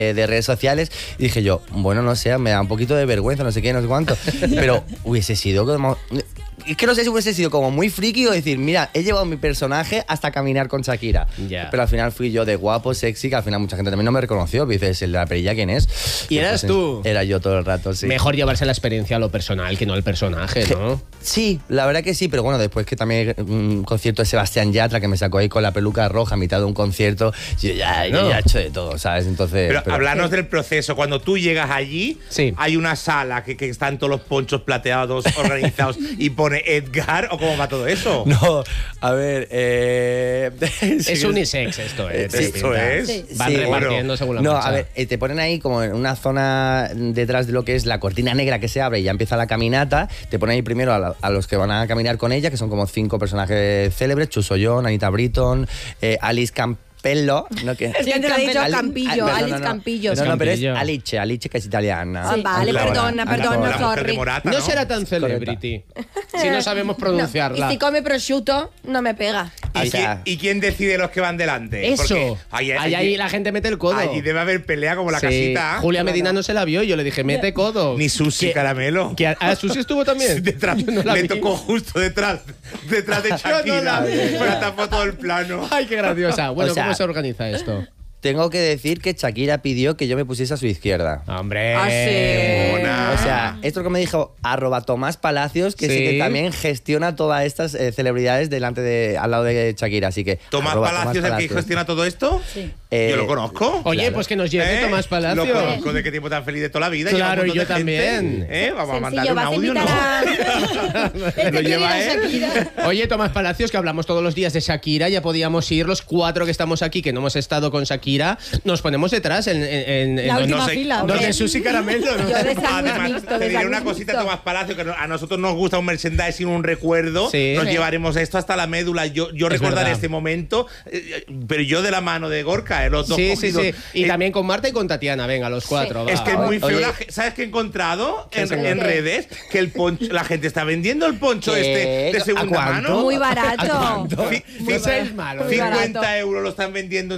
de redes sociales y dije yo, bueno, no sé, me da un poquito de vergüenza, no sé qué, no sé cuánto, pero hubiese sido como... Es que no sé si hubiese sido como muy friki o decir, mira, he llevado mi personaje hasta caminar con Shakira. Yeah. Pero al final fui yo de guapo, sexy, que al final mucha gente también no me reconoció. Dices, el de la perilla, ¿quién es? ¿Y eras tú? Era yo todo el rato, sí. Mejor llevarse la experiencia a lo personal que no al personaje, ¿no? Sí, la verdad que sí, pero bueno, después que también un concierto de Sebastián Yatra, que me sacó ahí con la peluca roja a mitad de un concierto, yo ya he hecho de todo, ¿sabes? Entonces... Pero hablarnos del proceso. Cuando tú llegas allí, hay una sala que están todos los ponchos plateados organizados y pone Edgar, ¿o cómo va todo eso? No, a ver... es unisex esto, ¿eh? Esto es. Van repartiendo según la marcha. A ver, te ponen ahí como en una zona detrás de lo que es la cortina negra que se abre y ya empieza la caminata. Te ponen ahí primero a los que van a caminar con ella, que son como 5 personajes célebres: Chuso John, Anita Britton, Alice Campello, ¿no? Que Es que te lo he dicho Campillo, Alice Campillo. No, pero es Alice, que es italiana. Sí. Vale, perdona, sorry. No será tan celebrity si no sabemos pronunciarla. Y si come prosciutto, no me pega. ¿Y quién decide los que van delante? Eso. Ahí la gente mete el codo. Allí debe haber pelea como la casita. Julia Medina no se la vio. Yo le dije, mete codo. Ni Susi Caramelo. ¿Susi estuvo también? Me tocó justo detrás de Shakira. Para tapar todo el plano. Ay, qué graciosa. Bueno, ¿cómo se organiza esto? Tengo que decir que Shakira pidió que yo me pusiese a su izquierda. ¡Hombre! Sí. O sea, esto que me dijo @Tomás Palacios, que sí que también gestiona todas estas celebridades al lado de Shakira, así que... ¿Tomás Palacios es el que gestiona todo esto? Sí. Yo lo conozco. Oye, claro. Pues que nos lleve Tomás Palacios. Lo conozco, de qué tiempo tan feliz de toda la vida. Claro, y yo también. Vamos a Sencillo, mandar un audio, ¿no? Lo lleva él. Oye, Tomás Palacios, que hablamos todos los días de Shakira, ya podíamos ir los 4 que estamos aquí, que no hemos estado con Shakira, nos ponemos detrás en la última fila. Donde Susi Caramelo. ¿no? Además, te diré una cosita, Tomás Palacio, que a nosotros nos gusta un merchandising, un recuerdo. Sí. Nos llevaremos esto hasta la médula. Yo recordaré verdad. este momento, pero yo de la mano de Gorka, los dos cogidos. Sí. Y también con Marta y con Tatiana, venga, los 4. Es que es muy feo. Oye. ¿Sabes qué he encontrado en redes? Que el poncho, la gente está vendiendo el poncho de segunda mano. Muy barato. Muy malo. 50 euros lo están vendiendo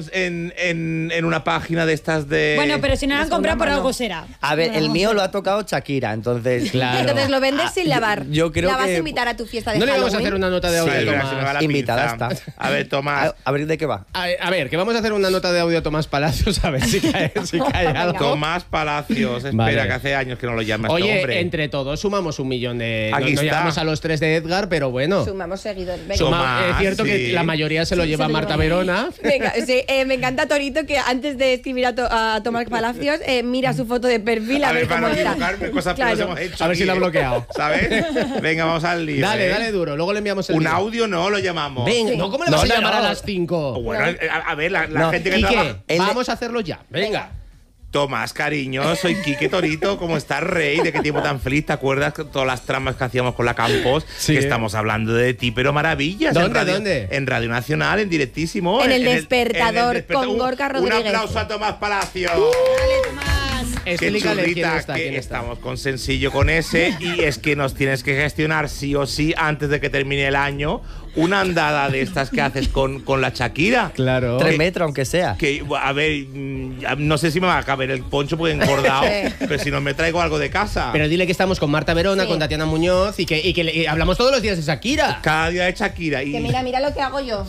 en una página de estas de... Bueno, pero si no lo han comprado por algo será. A ver, el mío lo ha tocado Shakira, entonces... Claro. Entonces lo vendes sin lavar. Yo creo la vas que... a invitar a tu fiesta de ¿No le Halloween? vamos a hacer una nota de audio Sí, a mira, Tomás? se me va la Invitada pinza. está. A ver, Tomás. A ver, ¿de qué va? A ver, que vamos a hacer una nota de audio a Tomás Palacios a ver si cae algo. Tomás Palacios. Espera, Vale. que hace años que no lo llama este Oye, hombre. entre todos sumamos 1 millón de... Aquí no está. llegamos a los 3 de Edgar, pero bueno. Sumamos seguidores. Venga. Tomás, Es cierto que sí. la mayoría se lo lleva Marta Verona. Venga, sí, me encanta Torito que antes de escribir a Tomás Palacios mira su foto de perfil a ver para cómo no está. equivocarme, cosas que Claro. nos hemos hecho. A ver si aquí, lo ha bloqueado. ¿Sabes? Venga, vamos al lío. Dale duro. Luego le enviamos el Un lío. audio no lo llamamos. Venga, Sí. ¿no? ¿Cómo le vas a No, llamar no. a las 5? Bueno, a ver, la gente que ¿Y trabaja. qué? Vamos a hacerlo ya. Venga. Tomás, cariño, soy Quique Torito. ¿Cómo estás, rey? ¿De qué tiempo tan feliz? ¿Te acuerdas que todas las tramas que hacíamos con la Campos? Sí. Que estamos hablando de ti, pero maravillas. ¿Dónde? En Radio Nacional, en directísimo. En el Despertador, con Gorka Rodríguez. Un aplauso a Tomás Palacio. Dale, Tomás. Qué Explícale quién churrita, está, que quién está. estamos con Sencillo con ese y es que nos tienes que gestionar sí o sí antes de que termine el año una andada de estas que haces con la Shakira. Claro. 3 metros, aunque sea. Que, a ver, no sé si me va a caber el poncho porque he engordado, Sí. pero si no me traigo algo de casa. Pero dile que estamos con Marta Verona, Sí. con Tatiana Muñoz y que hablamos todos los días de Shakira. Cada día de Shakira. Y Que mira lo que hago yo.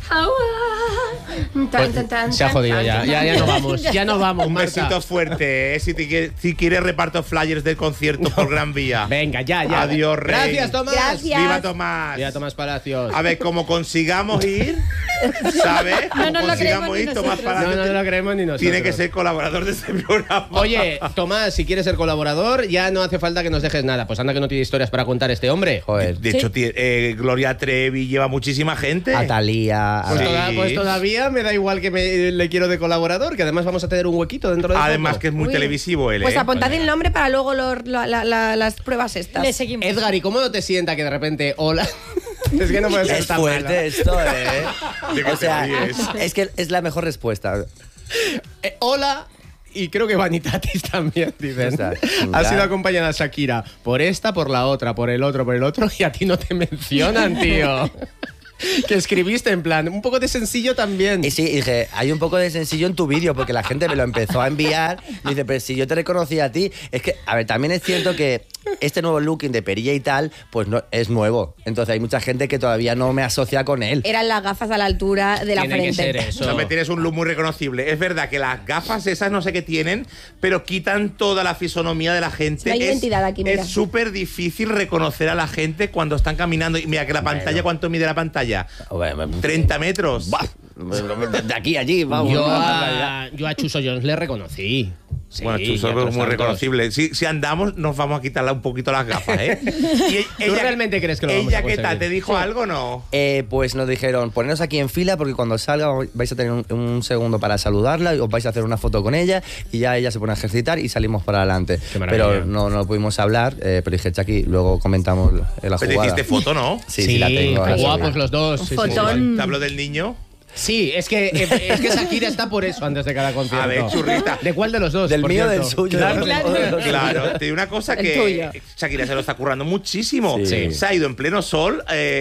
Se ha jodido ya. Ya no vamos. Ya no vamos, un Marta. besito fuerte, ¿eh? Si quieres reparto flyers del concierto por Gran Vía. Venga, ya. Adiós, rey. Gracias, Tomás. Gracias. ¡Viva Tomás! Viva Tomás Palacios. A ver, como consigamos ir, ¿sabes? No Como nos lo consigamos creemos ir, ni Tomás nosotros. Palacios No lo creemos ni nosotros. tiene que ser colaborador de este programa. Oye, Tomás, si quieres ser colaborador, ya no hace falta que nos dejes nada. Pues anda que no tiene historias para contar este hombre. Joder. De hecho, Gloria Trevi lleva muchísima gente. A Thalía. Pues, Sí. pues todavía me da igual que le quiero de colaborador, que además vamos a tener un huequito dentro de Además poco. que es muy Uy. televisivo él, Pues ¿eh? apuntad el nombre para luego las pruebas estas. Le seguimos. Edgar, ¿y cómo no te sienta que de repente hola? Es que no puede ser Es tan fuerte mala. esto, ¿De qué O sea, te ríes? es que es la mejor respuesta. Hola. Y creo que Vanitatis también, dicen. Está, Ha ya. sido acompañada Shakira por esta, por la otra, por el otro, y a ti no te mencionan, tío. Que escribiste en plan, un poco de sencillo también. Y sí, dije, hay un poco de sencillo en tu vídeo, porque la gente me lo empezó a enviar. Y dice, pero si yo te reconocí a ti. Es que, a ver, también es cierto que este nuevo looking de perilla y tal, pues no es nuevo. Entonces hay mucha gente que todavía no me asocia con él. Eran las gafas a la altura de la Tiene que frente. ser eso. No me tienes un look muy reconocible. Es verdad que las gafas esas no sé qué tienen, pero quitan toda la fisonomía de la gente. No hay identidad aquí, mira. Es súper difícil reconocer a la gente cuando están caminando. Y mira que la pantalla, ¿cuánto mide la pantalla? 30 metros. Bah, de aquí a allí, vamos. Yo a Chuso Jones le reconocí. Sí, Bueno, Chuso y a es otros muy tantos. reconocible. Si andamos, nos vamos a quitarle un poquito las gafas, ¿eh? ¿Tú realmente crees que lo vamos a ¿Ella qué tal? conseguir? ¿Te dijo algo o no? Pues nos dijeron, poneros aquí en fila porque cuando salga vais a tener un segundo para saludarla y os vais a hacer una foto con ella y ya ella se pone a ejercitar y salimos para adelante. Qué maravilla. Pero no lo pudimos hablar, pero dije, Chucky, luego comentamos la Pero jugada. te hiciste foto, ¿no? Sí, la tengo. qué ahí. guapos los dos. Sí, sí, Fotón. ¿Te hablo del niño? Sí, es que Shakira está por eso antes de cada concierto. A ver, churrita. ¿De cuál de los dos? Del por mío o cierto? del suyo. Claro, Claro, te digo una cosa El que tuyo. Shakira se lo está currando muchísimo. Sí. Se ha ido en pleno sol,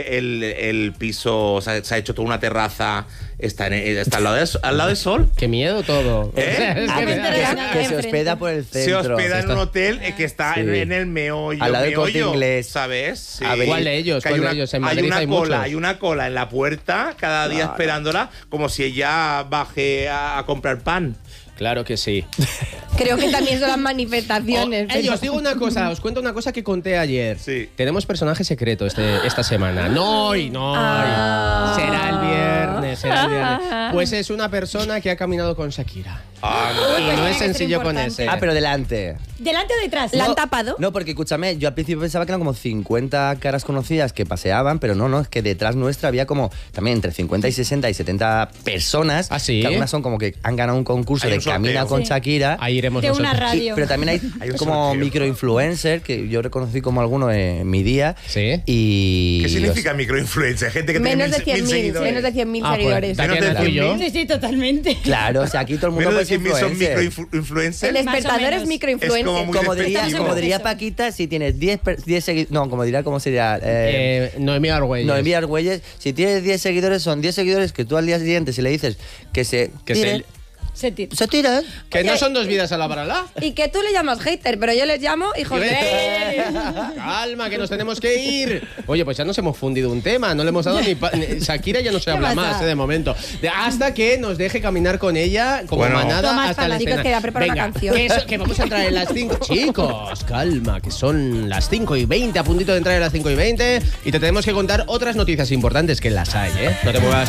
el piso, se ha hecho toda una terraza, está al lado del sol. Qué miedo todo. ¿Eh? Es Ah, que me- que se hospeda por el Se centro. hospeda en un hotel que está Sí. en el meollo. Al lado del Corte meollo, Inglés. ¿Sabes? Sí. A ver, ¿Cuál de ellos? Que hay ¿Cuál de una- ellos? En hay Madrid una hay cola, muchos. hay una cola en la puerta cada día esperándola, como si ella baje a comprar pan. Claro que sí. Creo que también son las manifestaciones. Os digo una cosa, os cuento una cosa que conté ayer. Sí. Tenemos personaje secreto esta semana. No hoy, no hoy. Ah. Será el viernes, será el viernes. Pues es una persona que ha caminado con Shakira. Ah, Y pues no tiene es que ser sencillo con importante. ese. Ah, pero delante. ¿Delante o detrás? ¿La han tapado? No, porque escúchame, yo al principio pensaba que eran como 50 caras conocidas que paseaban, pero no, es que detrás nuestra había como también entre 50 y 60 y 70 personas. ¿Ah, sí? Que algunas son como que han ganado un concurso Hay de un sorteo. Camina con Sí. Shakira. Ahí iremos De una nosotros. Sí, radio. pero también hay un como sorteo. microinfluencer que yo reconocí como alguno en mi día. Sí. Y ¿Qué significa microinfluencer? Gente que Menos tiene de 100.000 seguidores. menos de 100.000 Ah, pues, seguidores. Menos de Tatiana, tú y yo. 100.000. Sí, totalmente. Claro, o sea, aquí todo el mundo Menos de puede ser 100.000 son influencer. microinfluencers. El Más o despertador es menos. microinfluencer. Es como muy Como diría, despectivo. como diría Eso. Paquita, si tienes 10 seguidores. No, como diría, ¿cómo sería? Noemí Argüelles. Noemí Argüelles, si tienes 10 seguidores, son 10 seguidores que tú al día siguiente, si le dices que se tiren, Se tira. se tiran. Que no Oye, son dos vidas a la parala. Y que tú le llamas hater, pero yo les llamo hijos de... Calma, que nos tenemos que ir. Oye, pues ya nos hemos fundido un tema. No le hemos dado ni Shakira ya no se habla pasa? más de momento. Hasta que nos deje caminar con ella como Bueno. manada Tomás hasta la Palacios, escena. que ya prepara una Venga, canción. que vamos a entrar en las 5. Chicos, calma, que son las 5:20, a puntito de entrar en las 5:20. Y te tenemos que contar otras noticias importantes que las hay, ¿eh? No te muevas.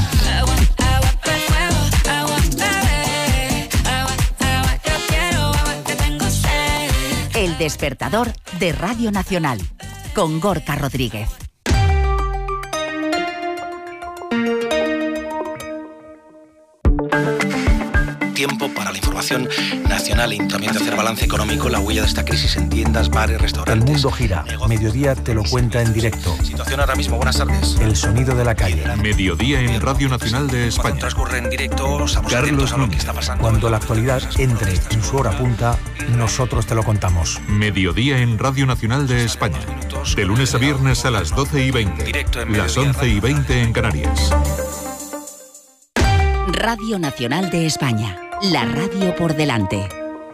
El despertador de Radio Nacional con Gorka Rodríguez. Tiempo para la información nacional y también de hacer balance económico, la huella de esta crisis en tiendas, bares, restaurantes. El mundo gira. negocios, Mediodía te lo cuenta en directo. Situación ahora mismo, buenas tardes. El sonido de la calle. Mediodía en Radio Nacional de Cuando España. transcurre en directo, estamos Carlos atentos a lo que Núñez. está pasando. Cuando la actualidad entre en su hora punta, nosotros te lo contamos. Mediodía en Radio Nacional de España. De lunes a viernes a las 12:20. Directo en Las Mediodía 11:20 en Canarias. Radio Nacional de España. La radio por delante.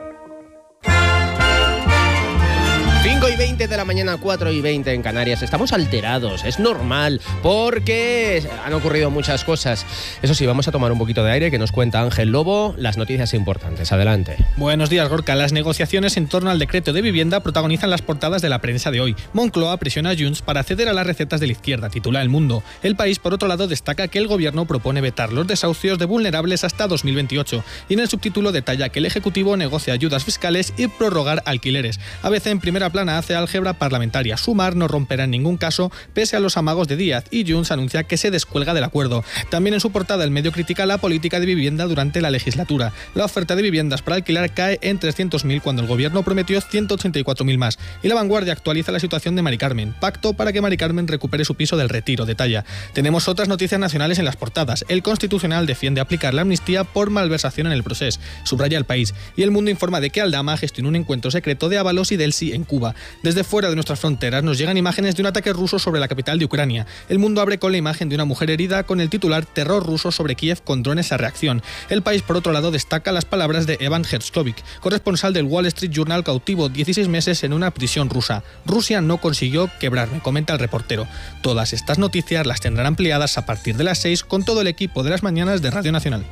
5:20 de la mañana, 4:20 en Canarias. Estamos alterados, es normal, porque han ocurrido muchas cosas. Eso sí, vamos a tomar un poquito de aire que nos cuenta Ángel Lobo las noticias importantes. Adelante. Buenos días, Gorka. Las negociaciones en torno al decreto de vivienda protagonizan las portadas de la prensa de hoy. Moncloa presiona a Junts para ceder a las recetas de la izquierda, titula El Mundo. El País, por otro lado, destaca que el gobierno propone vetar los desahucios de vulnerables hasta 2028. Y en el subtítulo detalla que el Ejecutivo negocia ayudas fiscales y prorrogar alquileres. ABC en primera plana hace álgebra parlamentaria. Sumar no romperá en ningún caso, pese a los amagos de Díaz, y Junts anuncia que se descuelga del acuerdo. También en su portada el medio critica la política de vivienda durante la legislatura. La oferta de viviendas para alquilar cae en 300.000 cuando el gobierno prometió 184.000 más. Y La Vanguardia actualiza la situación de Mari Carmen. Pacto para que Mari Carmen recupere su piso del Retiro, detalla. Tenemos otras noticias nacionales en las portadas. El Constitucional defiende aplicar la amnistía por malversación en el proceso, subraya El País. Y El Mundo informa de que Aldama gestionó un encuentro secreto de Ábalos y Delcy en Cuba. Desde fuera de nuestras fronteras nos llegan imágenes de un ataque ruso sobre la capital de Ucrania. El Mundo abre con la imagen de una mujer herida con el titular "Terror ruso sobre Kiev con drones a reacción". El País, por otro lado, destaca las palabras de Evan Hershkovich, corresponsal del Wall Street Journal, cautivo 16 meses en una prisión rusa. Rusia no consiguió quebrarme, comenta el reportero. Todas estas noticias las tendrán ampliadas a partir de las 6 con todo el equipo de las mañanas de Radio Nacional.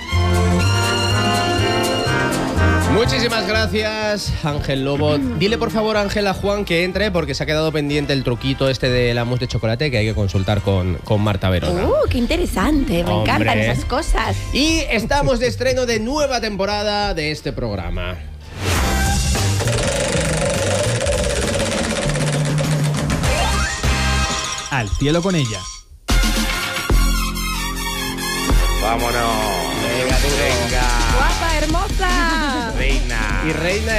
Muchísimas gracias, Ángel Lobo. Dile por favor, Ángel, a Juan que entre porque se ha quedado pendiente el truquito este de la mousse de chocolate que hay que consultar con Marta Verona. ¡Qué interesante! Me encantan esas cosas. Y estamos de estreno de nueva temporada de este programa. Al cielo con ella. Vámonos. Venga, tú, venga. ¡Guapa, hermosa! Reina. Y reina.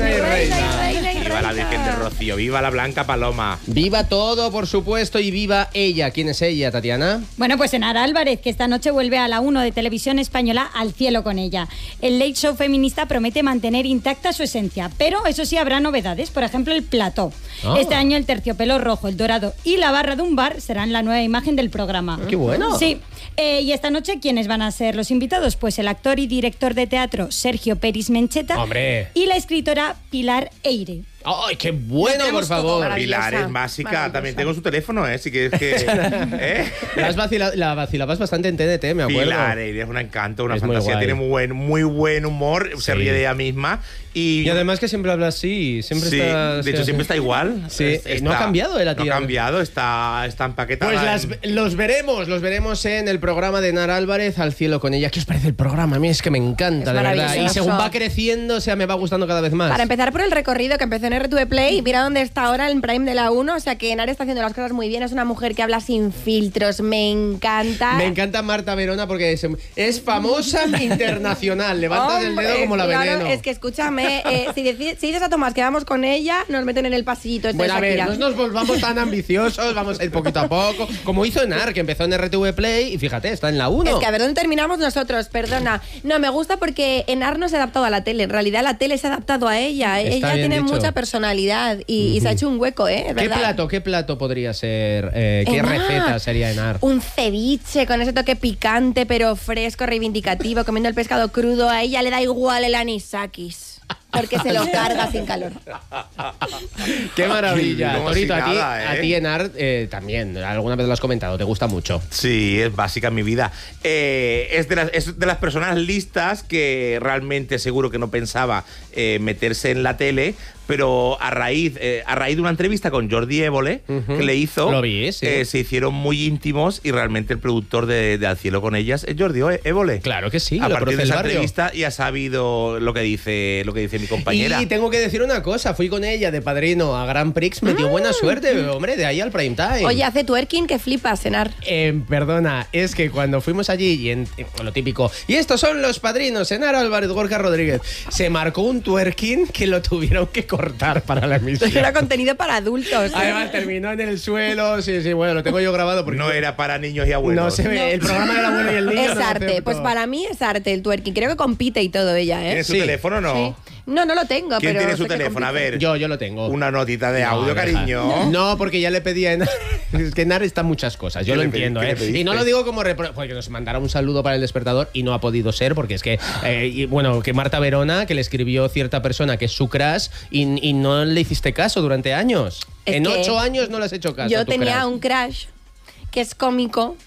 Viva la Virgen de Rocío, viva la Blanca Paloma. Viva todo, por supuesto, y viva ella. ¿Quién es ella, Tatiana? Bueno, pues Enara Álvarez, que esta noche vuelve a la 1 de Televisión Española Al cielo con ella. El Late Show feminista promete mantener intacta su esencia, pero eso sí habrá novedades, por ejemplo el plató. Este año el terciopelo rojo, el dorado y la barra de un bar serán la nueva imagen del programa. ¡Qué bueno! Sí. Y esta noche, ¿quiénes van a ser los invitados? Pues el actor y director de teatro Sergio Peris Mencheta. ¡Hombre! Y la escritora Pilar Eire. ¡Ay, qué bueno, por favor! Pilar es básica. También tengo su teléfono, si quieres que... La vacilabas bastante en TNT, me acuerdo. Pilar es un encanto, una Es fantasía. muy Tiene muy buen humor, se ríe de ella misma. Y además que siempre habla así, siempre sí, está... de hecho siempre está igual. Sí, no ha cambiado la tía. No ha cambiado, está empaquetada. Pues los veremos en el programa de Enara Álvarez, Al cielo con ella. ¿Qué os parece el programa? A mí es que me encanta, de verdad. Y según va creciendo, me va gustando cada vez más. Para empezar por el recorrido que empezó en RTV Play, mira dónde está ahora en Prime de la 1, o sea que Enara está haciendo las cosas muy bien, es una mujer que habla sin filtros, me encanta. Me encanta Marta Verona porque es famosa internacional, levantas el dedo como la Veneno. Es que escúchame, si dices a Tomás que vamos con ella, nos meten en el pasillito. Bueno, a ver, no nos volvamos tan ambiciosos, vamos a ir poquito a poco, como hizo Enar, que empezó en RTV Play y fíjate, está en la 1. Es que a ver dónde terminamos nosotros, perdona. No, me gusta porque Enar no se ha adaptado a la tele, en realidad la tele se ha adaptado a ella. Ella tiene mucha personalidad y se ha hecho un hueco, ¿eh? ¿Qué plato podría ser? ¿Qué receta sería Enar? Un ceviche con ese toque picante pero fresco, reivindicativo, comiendo el pescado crudo. A ella le da igual el anisakis. Porque se lo carga sin calor. ¡Qué maravilla! Torito, a ti Enar también, alguna vez lo has comentado, te gusta mucho. Sí, es básica en mi vida. Es de las personas listas que realmente seguro que no pensaba meterse en la tele, pero a raíz de una entrevista con Jordi Évole que le hizo, lo vi, sí. Se hicieron muy íntimos y realmente el productor de Al cielo con ellas es Jordi Évole. Claro que sí, a lo partir de esa barrio. Entrevista y ha sabido lo que dice mi compañera. Y tengo que decir una cosa, fui con ella de padrino a Grand Prix, me dio buena suerte, hombre, de ahí al prime time. Oye, hace twerking que flipas, Enar. Perdona, es que cuando fuimos allí, lo típico, y estos son los padrinos, Enar Álvarez, Gorka Rodríguez, se marcó un twerking que lo tuvieron que cortar para la emisión. Era contenido para adultos. Además, terminó en el suelo, sí, bueno, lo tengo yo grabado. Porque no era para niños y abuelos. No se ve, el programa del abuelo y el niño. Es arte, pues para mí es arte el twerking. Creo que compite y todo ella, ¿eh? ¿Tiene su teléfono o no? Sí. No lo tengo. ¿Quién pero tiene su teléfono? A ver. Yo lo tengo. Una notita de audio, cariño. No, porque ya le pedí a Enar. Es que Enar está muchas cosas, yo lo entiendo, ¿eh? Y no lo digo como porque nos mandara un saludo para el despertador y no ha podido ser, porque es que, que Marta Verona, que le escribió cierta persona que es su crush y no le hiciste caso durante años. En 8 años no le has hecho caso. Yo tenía un crush que es cómico.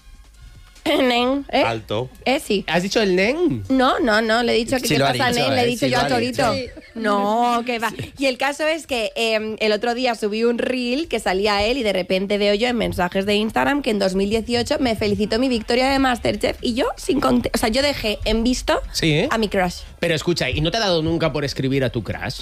Nen, Alto. Sí. ¿Has dicho el nen? No, le he dicho que sí qué pasa, nen, le he dicho sí yo a lo ha Torito. dicho. No, que va. Y el caso es que el otro día subí un reel que salía él y de repente veo yo en mensajes de Instagram que en 2018 me felicitó mi victoria de Masterchef y yo yo dejé en visto a mi crush. Pero escucha, ¿y no te ha dado nunca por escribir a tu crush?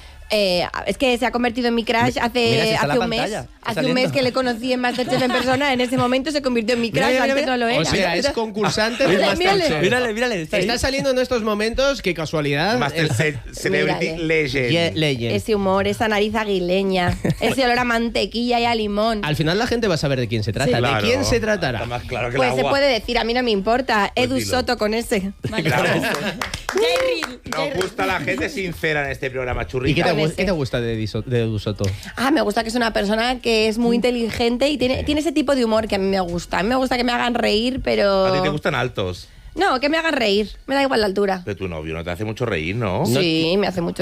Es que se ha conversado en mi crush hace un mes. Hace un mes que le conocí en Masterchef en persona. En ese momento se convirtió en mi crush, antes no lo era. O sea, es concursante de Masterchef. Mírale. Está saliendo en estos momentos, qué casualidad. Masterchef Celebrity Legend. Ese humor, esa nariz aguileña, ese olor a mantequilla y a limón. Al final la gente va a saber de quién se trata. Sí. ¿De quién se tratará? Está más claro que pues el se agua. puede decir, a mí no me importa. Edu dilo. Soto con ese. Claro. Nos gusta la gente sincera en este programa, Churrita. ¿Y qué te gusta de Edu Soto? Me gusta que es una persona que es muy inteligente y tiene ese tipo de humor que a mí me gusta. A mí me gusta que me hagan reír, pero... ¿A ti te gustan altos? No, que me hagan reír. Me da igual la altura. Pero tu novio no te hace mucho reír, ¿no? Sí, me hace mucho